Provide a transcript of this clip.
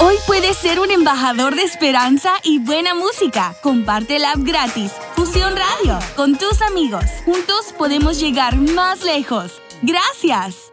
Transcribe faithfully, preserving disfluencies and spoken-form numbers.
Hoy puedes ser un embajador de esperanza y buena música. Comparte la app gratis Fusión Radio con tus amigos. Juntos podemos llegar más lejos. ¡Gracias!